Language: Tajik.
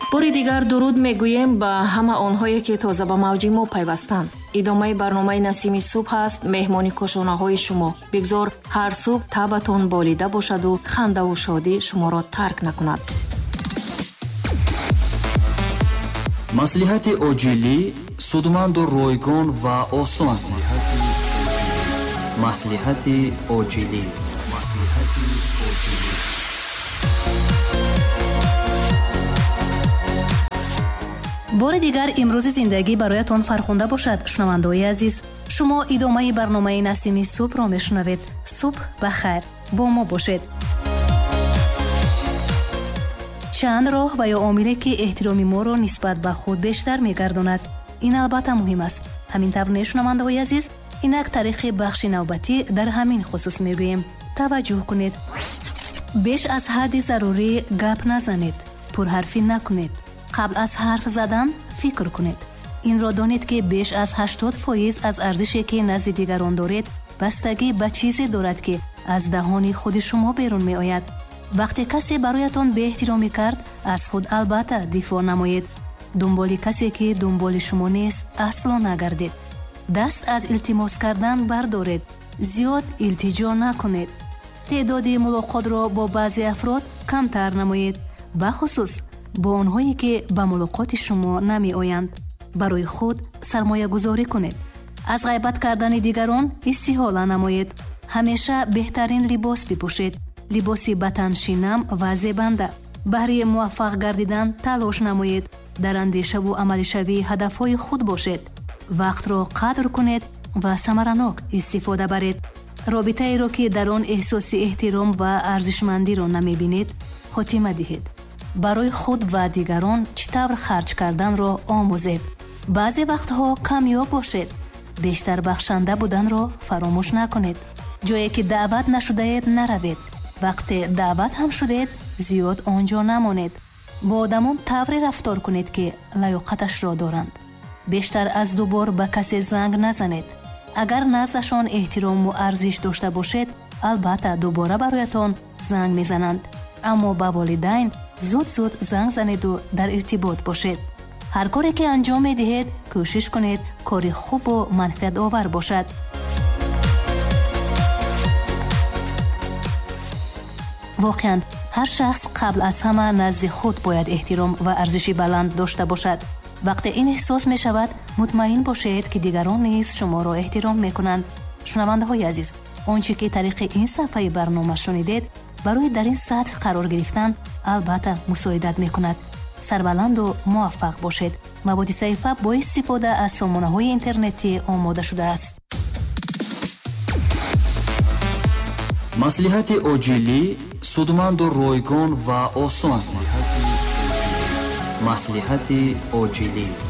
бори дигар дуруд мегӯем ба ҳама онҳое ки тоза ба мавҷи мо пайвастанд. идомаи барномаи Насими субҳ аст. меҳмони кошонаҳои шумо. бигзор ҳар субҳ табатон болида бошаду хандаву шодӣ шуморо тарк накунад. маслиҳати оҷилӣ судманду ройгон ва осон. маслиҳати оҷилӣ. бори дигар имрӯзи зиндагӣ бароятон фархонда бошад. шунавандаои азиз, шумо идомаи барномаи Насими субҳро мешунавед. субҳ ба хайр, бо мо бошед. чанд роҳ ва ё омиле ки эҳтироми моро нисбат ба худ бештар мегардонад. ин албатта муҳим аст. ҳамин тавр не шунавандаои азиз, инак тариқи бахши навбатӣ дар ҳамин хусус мегӯем. таваҷҷӯҳ кунед. беш аз ҳадди зарурӣ гап назанед. пурҳарфӣ накунед. қабл аз ҳарф задан фикр кунед. инро донед ки беш аз 80% аз арзише ки назди дигарон доред бастагӣ ба чизе дорад ки аз даҳони худи шумо берун меояд. вақте касе бароятон беэҳтиромӣ кард, аз худ албатта дифоъ намоед. дунболи касе ки дунболи шумо нест асло нагардед. даст аз илтимос кардан бардоред. зиёд илтиҷо накунед. теъдоди мулоқотро бо баъзе афрод камтар намоед, бахусус бо онҳое ки ба мулоқоти шумо намеоянд. барои худ сармоягузорӣ кунед. аз ғайбат кардани дигарон истиҳола намоед. ҳамеша беҳтарин либос бипӯшед. либоси батаншинам ва зебанда. баҳри муваффақ гардидан талош намоед. дар андешаву амалишавии ҳадафҳои худ бошед. вақтро қадр кунед ва самаранок истифода баред. робитаеро ки дар он эҳсоси эҳтиром ва арзишмандиро намебинед, хотима диҳед. барои худ ва дигарон чӣ тавр харҷ карданро омӯзед. баъзе вақтҳо камёб бошед. бештар бахшанда буданро фаромӯш накунед. ҷое ки даъват нашудаед наравед. вақте даъват ҳам шудед, зиёд он ҷо намонед. бо одамон тавре рафтор кунед ки лаёқаташро доранд. бештар аз 2 бор ба касе занг назанед. агар наздашон эҳтирому арзиш дошта бошед, албатта дубора бароятон занг мезананд. аммо ба волидайн зуд занг занеду дар иртибот бошед. ҳар коре ки анҷом медиҳед, кӯшиш кунед кори хубу манфиатовар бошад. воқеан ҳар шахс қабл аз ҳама назди худ бояд эҳтиром ва арзиши баланд дошта бошад. вақте ин эҳсос мешавад, мутмаин бошед ки дигарон низ шуморо эҳтиром мекунанд. шунавандаҳои азиз, он чӣ ки тариқи ин сафҳаи барнома шунидед, барои дар ин сатҳ қарор гирифтан албатта мусоидат мекунад. сарбаланду муваффақ бошед. маводи саҳифа бо истифода аз сомонаҳои интернетӣ омода шудааст. маслиҳати оҷилӣ судманду ройгон ва осон. маслиҳати оҷилӣ.